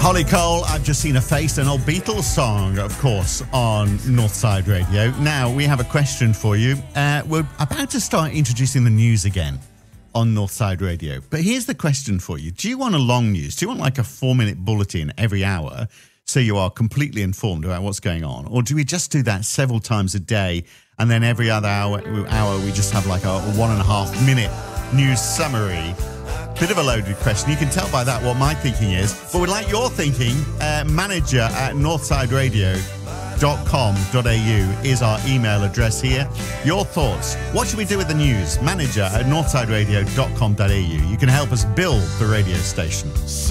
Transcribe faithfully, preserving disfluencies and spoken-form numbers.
Holly Cole, I've Just Seen a Face, an old Beatles song, of course, on Northside Radio. Now, we have a question for you. Uh, we're about to start introducing the news again on Northside Radio. But here's the question for you. Do you want a long news? Do you want like a four-minute bulletin every hour so you are completely informed about what's going on? Or do we just do that several times a day and then every other hour, hour we just have like a one and a half minute news summary? Bit of a loaded question. You can tell by that what my thinking is. But we'd like your thinking. Uh, manager at northside radio dot com dot a u is our email address here. Your thoughts. What should we do with the news? Manager at northside radio dot com dot a u. You can help us build the radio station.